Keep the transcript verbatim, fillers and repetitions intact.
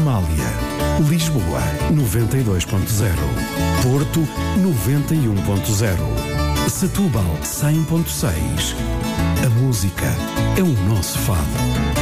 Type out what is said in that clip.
Amália. Lisboa, noventa e dois ponto zero. Porto, noventa e um ponto zero. Setúbal, cem ponto seis. A música é o nosso fado.